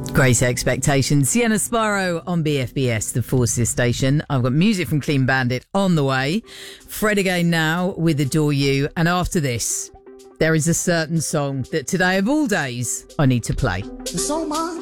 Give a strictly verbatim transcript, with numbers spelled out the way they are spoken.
Great Expectations. Sienna Sparrow on B F B S, the Forces station. I've got music from Clean Bandit on the way. Fred again now with Adore You. And after this, there is a certain song that today of all days I need to play. So much.